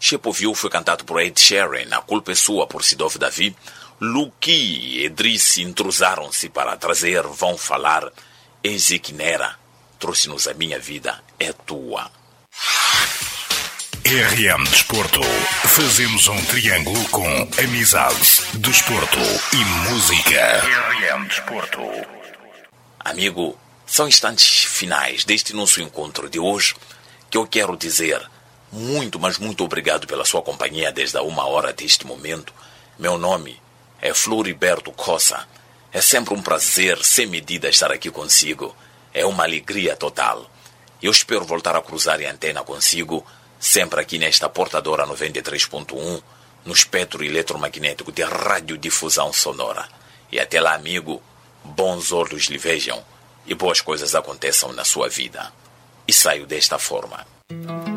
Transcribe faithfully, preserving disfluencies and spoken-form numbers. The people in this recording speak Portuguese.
Shape of You foi cantado por Ed Sheeran, A Culpa é Sua por Sidoff Davi. Luki e Edris entrusaram-se para trazer Vão Falar. Ezequinera trouxe-nos A Minha Vida é Tua. R M Desporto. Fazemos um triângulo com amizade, desporto e música. R M Desporto. Amigo, são instantes finais deste nosso encontro de hoje que eu quero dizer muito, mas muito obrigado pela sua companhia desde a uma hora deste momento. Meu nome é Floriberto Cossa. É sempre um prazer, sem medida, estar aqui consigo. É uma alegria total. Eu espero voltar a cruzar a antena consigo, sempre aqui nesta portadora noventa e três ponto um, no espectro eletromagnético de radiodifusão sonora. E até lá, amigo, bons olhos lhe vejam e boas coisas aconteçam na sua vida. E saio desta forma.